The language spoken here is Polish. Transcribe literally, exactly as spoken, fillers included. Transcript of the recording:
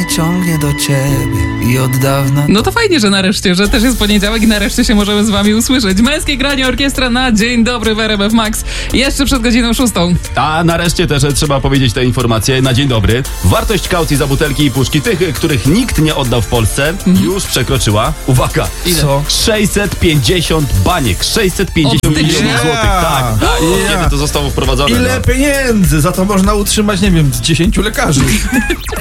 ciągnie do ciebie i od dawna... No to fajnie, że nareszcie, że też jest poniedziałek i nareszcie się możemy z wami usłyszeć. Męskie granie orkiestra na Dzień Dobry w R M F Max. Jeszcze przed godziną szóstą. A nareszcie też trzeba powiedzieć tę informację na dzień dobry. Wartość kaucji za butelki i puszki, tych, których nikt nie oddał w Polsce, mhm. już przekroczyła, uwaga, ile? Co? sześćset pięćdziesiąt baniek, sześćset pięćdziesiąt milionów Yeah. złotych, tak. tak. Yeah. Kiedy to zostało wprowadzone? Ile no. pieniędzy? Za to można utrzymać, nie wiem, z dziesięciu lekarzy.